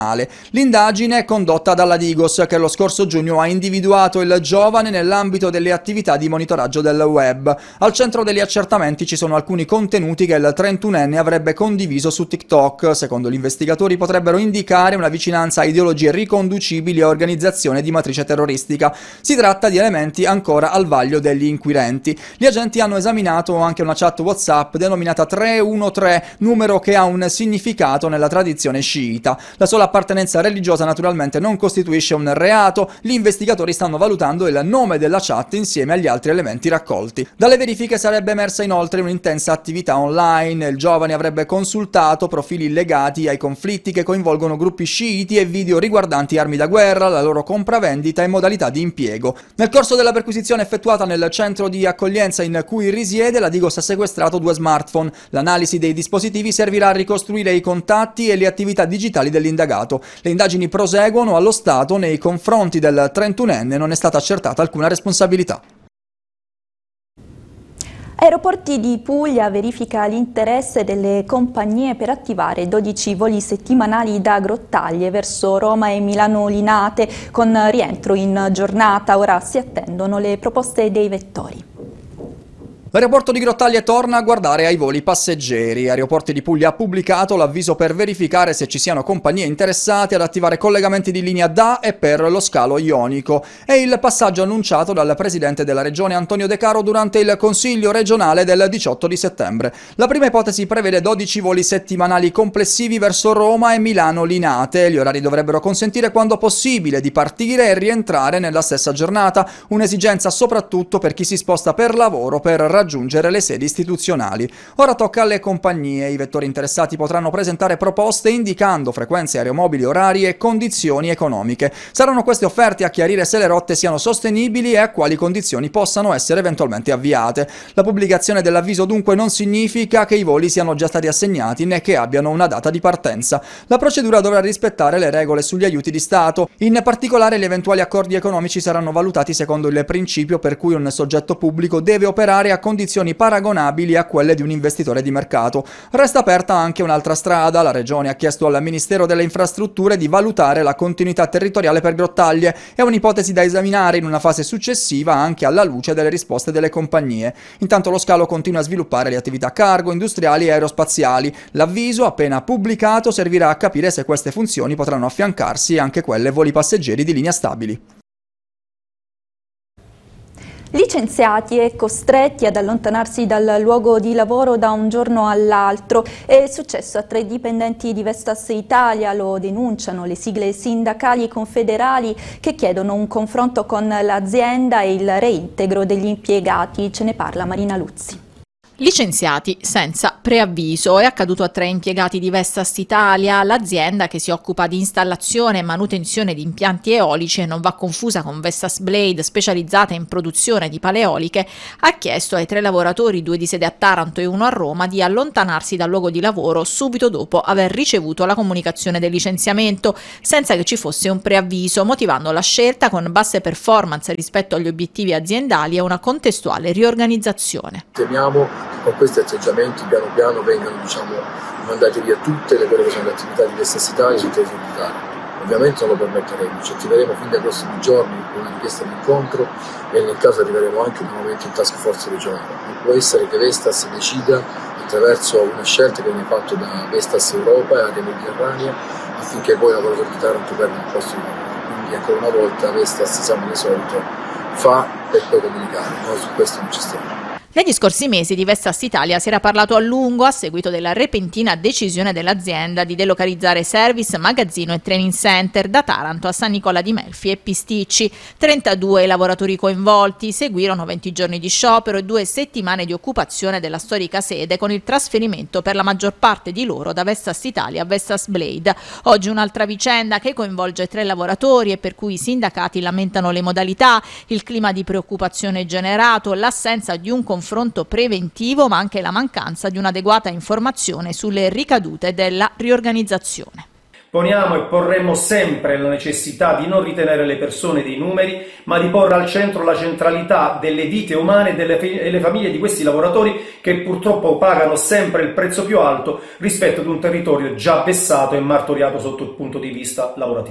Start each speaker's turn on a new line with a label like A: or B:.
A: L'indagine è condotta dalla Digos, che lo scorso giugno ha individuato il giovane nell'ambito delle attività di monitoraggio del web. Al centro degli accertamenti ci sono alcuni contenuti che il 31enne avrebbe condiviso su TikTok. Secondo gli investigatori potrebbero indicare una vicinanza a ideologie riconducibili a organizzazione di matrice terroristica. Si tratta di elementi ancora al vaglio degli inquirenti. Gli agenti hanno esaminato anche una chat WhatsApp denominata 313, numero che ha un significato nella tradizione sciita. La sola appartenenza religiosa naturalmente non costituisce un reato. Gli investigatori stanno valutando il nome della chat insieme agli altri elementi raccolti. Dalle verifiche sarebbe emersa inoltre un'intensa attività online. Il giovane avrebbe consultato profili legati ai conflitti che coinvolgono gruppi sciiti e video riguardanti armi da guerra, la loro compravendita e modalità di impiego. Nel corso della perquisizione effettuata nel centro di accoglienza in cui risiede, la Digos ha sequestrato 2 smartphone. L'analisi dei dispositivi servirà a ricostruire i contatti e le attività digitali dell'indagato. Le indagini proseguono. Allo stato nei confronti del 31enne non è stata accertata alcuna responsabilità.
B: Aeroporti di Puglia verifica l'interesse delle compagnie per attivare 12 voli settimanali da Grottaglie verso Roma e Milano Linate con rientro in giornata. Ora si attendono le proposte dei vettori.
A: L'aeroporto di Grottaglie torna a guardare ai voli passeggeri. Aeroporti di Puglia ha pubblicato l'avviso per verificare se ci siano compagnie interessate ad attivare collegamenti di linea da e per lo scalo ionico. È il passaggio annunciato dal presidente della regione Antonio De Caro durante il consiglio regionale del 18 di settembre. La prima ipotesi prevede 12 voli settimanali complessivi verso Roma e Milano Linate. Gli orari dovrebbero consentire quando possibile di partire e rientrare nella stessa giornata, un'esigenza soprattutto per chi si sposta per lavoro per raggiungere le sedi istituzionali. Ora tocca alle compagnie. I vettori interessati potranno presentare proposte indicando frequenze aeromobili, orari e condizioni economiche. Saranno queste offerte a chiarire se le rotte siano sostenibili e a quali condizioni possano essere eventualmente avviate. La pubblicazione dell'avviso dunque non significa che i voli siano già stati assegnati né che abbiano una data di partenza. La procedura dovrà rispettare le regole sugli aiuti di Stato. In particolare gli eventuali accordi economici saranno valutati secondo il principio per cui un soggetto pubblico deve operare a condizioni paragonabili a quelle di un investitore di mercato. Resta aperta anche un'altra strada. La Regione ha chiesto al Ministero delle Infrastrutture di valutare la continuità territoriale per Grottaglie. È un'ipotesi da esaminare in una fase successiva anche alla luce delle risposte delle compagnie. Intanto lo scalo continua a sviluppare le attività cargo, industriali e aerospaziali. L'avviso, appena pubblicato, servirà a capire se queste funzioni potranno affiancarsi anche quelle voli passeggeri di linea stabili.
B: Licenziati e costretti ad allontanarsi dal luogo di lavoro da un giorno all'altro. È successo a 3 dipendenti di Vestas Italia, lo denunciano le sigle sindacali confederali che chiedono un confronto con l'azienda e il reintegro degli impiegati. Ce ne parla Marina Luzzi.
C: Licenziati senza preavviso. È accaduto a 3 impiegati di Vestas Italia. L'azienda, che si occupa di installazione e manutenzione di impianti eolici e non va confusa con Vestas Blade, specializzata in produzione di pale eoliche, ha chiesto ai 3 lavoratori, 2 di sede a Taranto e 1 a Roma, di allontanarsi dal luogo di lavoro subito dopo aver ricevuto la comunicazione del licenziamento, senza che ci fosse un preavviso, motivando la scelta con basse performance rispetto agli obiettivi aziendali e una contestuale riorganizzazione.
D: Temiamo con questi atteggiamenti piano piano vengano mandate via tutte quelle che sono le attività di Vestas Italia sul territorio d'Italia. Ovviamente non lo permetteremo, ci attiveremo fin dai prossimi giorni con una richiesta di incontro e nel caso arriveremo anche nuovamente in task force regionale. Non può essere che Vestas decida attraverso una scelta che viene fatta da Vestas Europa e area mediterranea affinché poi i lavoratori di Taranto perdano il posto di lavoro. Quindi ancora una volta Vestas, siamo di solito, fa per poi comunicare, noi su questo non ci stiamo.
C: Negli scorsi mesi di Vestas Italia si era parlato a lungo a seguito della repentina decisione dell'azienda di delocalizzare service, magazzino e training center da Taranto a San Nicola di Melfi e Pisticci. 32 i lavoratori coinvolti, seguirono 20 giorni di sciopero e 2 settimane di occupazione della storica sede con il trasferimento per la maggior parte di loro da Vestas Italia a Vestas Blade. Oggi un'altra vicenda che coinvolge 3 lavoratori e per cui i sindacati lamentano le modalità, il clima di preoccupazione generato, l'assenza di un confronto preventivo ma anche la mancanza di un'adeguata informazione sulle ricadute della riorganizzazione.
E: Poniamo e porremmo sempre la necessità di non ritenere le persone dei numeri, ma di porre al centro la centralità delle vite umane e delle famiglie di questi lavoratori che purtroppo pagano sempre il prezzo più alto rispetto ad un territorio già vessato e martoriato sotto il punto di vista lavorativo.